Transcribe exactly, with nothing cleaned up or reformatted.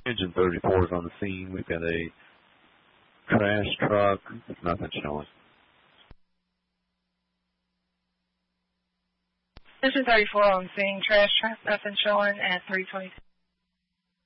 Engine thirty-four is on the scene. We've got a trash truck. Nothing showing. Engine thirty-four on scene. Trash truck. Nothing showing at three twenty-two.